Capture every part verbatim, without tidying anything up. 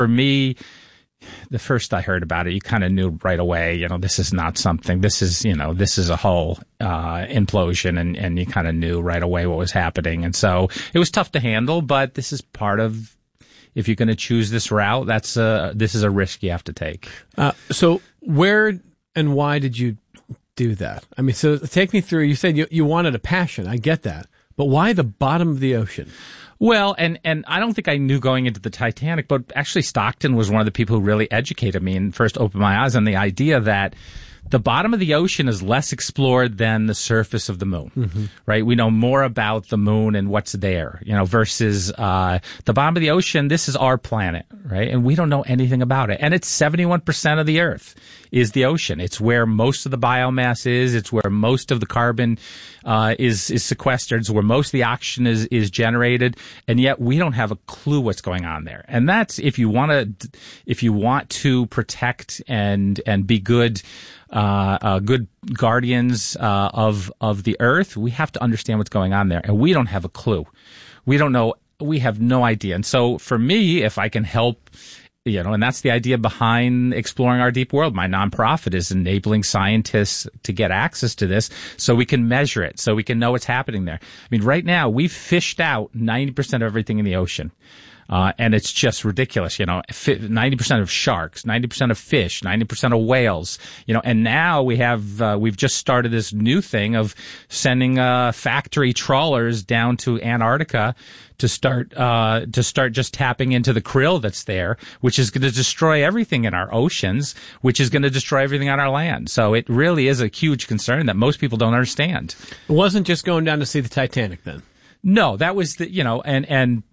For me, the first I heard about it, you kind of knew right away, you know, this is not something, this is, you know, this is a whole uh, implosion, and, and you kind of knew right away what was happening. And so it was tough to handle, but this is part of, if you're going to choose this route, that's a, this is a risk you have to take. Uh, so where and why did you do that? I mean, so take me through, you said you, you wanted a passion. I get that. But why the bottom of the ocean? Well, and, and I don't think I knew going into the Titanic, but actually Stockton was one of the people who really educated me and first opened my eyes on the idea that the bottom of the ocean is less explored than the surface of the moon, mm-hmm. right? We know more about the moon and what's there, you know, versus uh the bottom of the ocean. This is our planet, right? And we don't know anything about it. And it's seventy-one percent of the Earth is the ocean. It's where most of the biomass is. It's where most of the carbon uh is is sequestered. It's where most of the oxygen is is generated. And yet we don't have a clue what's going on there. And that's, if you want to if you want to protect and and be good Uh, uh, good guardians uh, of of the Earth, we have to understand what's going on there, and we don't have a clue. We don't know. We have no idea. And so, for me, if I can help, you know, and that's the idea behind Exploring Our Deep World. My nonprofit is enabling scientists to get access to this, so we can measure it, so we can know what's happening there. I mean, right now we've fished out ninety percent of everything in the ocean. Uh, and it's just ridiculous, you know, ninety percent of sharks, ninety percent of fish, ninety percent of whales, you know, and now we have, uh, we've just started this new thing of sending, uh, factory trawlers down to Antarctica to start, uh, to start just tapping into the krill that's there, which is going to destroy everything in our oceans, which is going to destroy everything on our land. So it really is a huge concern that most people don't understand. It wasn't just going down to see the Titanic then. No, that was the, you know, and, and,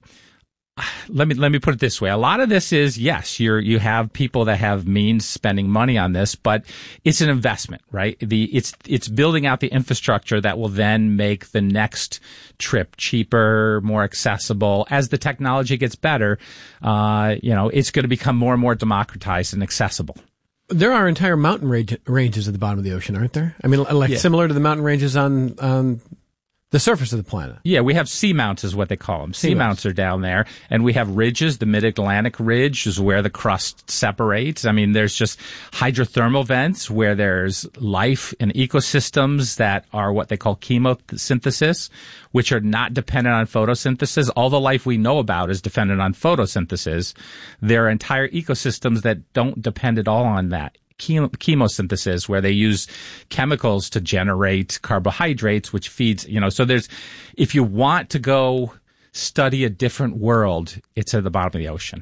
Let me let me put it this way. A lot of this is, yes, you're you have people that have means spending money on this, but it's an investment, right? The it's it's building out the infrastructure that will then make the next trip cheaper, more accessible. As the technology gets better, uh, you know, it's going to become more and more democratized and accessible. There are entire mountain range, ranges at the bottom of the ocean, aren't there? I mean, like yeah. similar to the mountain ranges on on the surface of the planet. Yeah, we have seamounts is what they call them. Seamounts are down there. And we have ridges. The Mid-Atlantic Ridge is where the crust separates. I mean, there's just hydrothermal vents where there's life in ecosystems that are what they call chemosynthesis, which are not dependent on photosynthesis. All the life we know about is dependent on photosynthesis. There are entire ecosystems that don't depend at all on that. Chemosynthesis, where they use chemicals to generate carbohydrates, which feeds, you know, so there's, if you want to go study a different world, it's at the bottom of the ocean.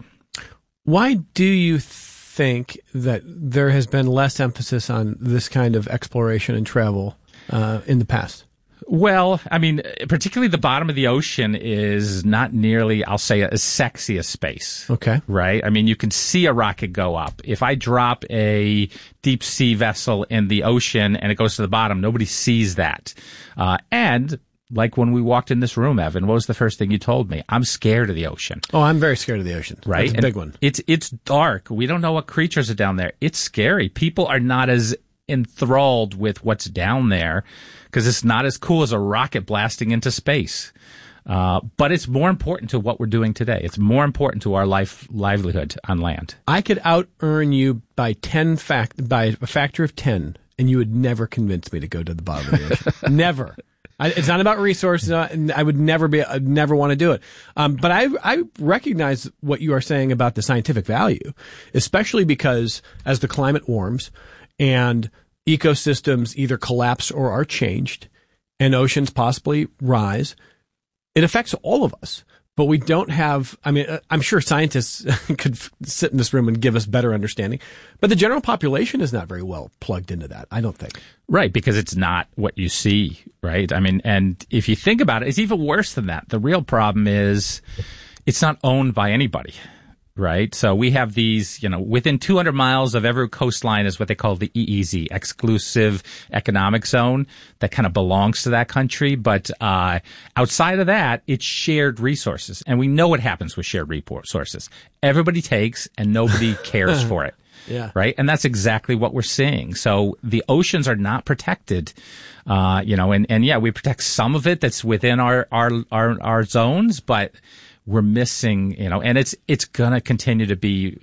Why do you think that there has been less emphasis on this kind of exploration and travel uh, in the past? Well, I mean, particularly the bottom of the ocean is not nearly, I'll say, as sexy a space. Okay. Right? I mean, you can see a rocket go up. If I drop a deep sea vessel in the ocean and it goes to the bottom, nobody sees that. Uh, and like when we walked in this room, Evan, what was the first thing you told me? I'm scared of the ocean. Oh, I'm very scared of the ocean. Right? That's a big one. It's, it's dark. We don't know what creatures are down there. It's scary. People are not as enthralled with what's down there because it's not as cool as a rocket blasting into space. Uh, but it's more important to what we're doing today. It's more important to our life livelihood on land. I could out earn you by ten fact by a factor of ten, and you would never convince me to go to the bottom of the ocean. Never. I, it's not about resources. Uh, I would never be, I'd never want to do it. Um, but I, I recognize what you are saying about the scientific value, especially because as the climate warms and ecosystems either collapse or are changed and oceans possibly rise, it affects all of us. But we don't have, I mean, I'm sure scientists could sit in this room and give us better understanding, but the general population is not very well plugged into that, I don't think. Right, because it's not what you see, right? I mean, and if you think about it, it's even worse than that. The real problem is it's not owned by anybody. Right. So we have these, you know, within two hundred miles of every coastline is what they call the E E Z, exclusive economic zone, that kind of belongs to that country. But uh outside of that, it's shared resources. And we know what happens with shared resources. Everybody takes and nobody cares for it. Yeah. Right. And that's exactly what we're seeing. So the oceans are not protected. Uh, you know, and, and yeah, we protect some of it that's within our, our, our, our zones, but we're missing, you know, and it's, it's going to continue to be